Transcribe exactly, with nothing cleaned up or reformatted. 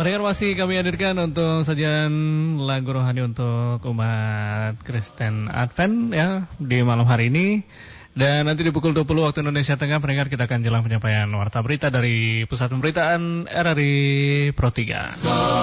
Pendengar masih kami hadirkan untuk sajian lagu rohani untuk umat Kristen Advent ya di malam hari ini. Dan nanti di pukul dua puluh waktu Indonesia Tengah pendengar kita akan jelang penyampaian warta berita dari Pusat Pemberitaan R R I Pro tiga.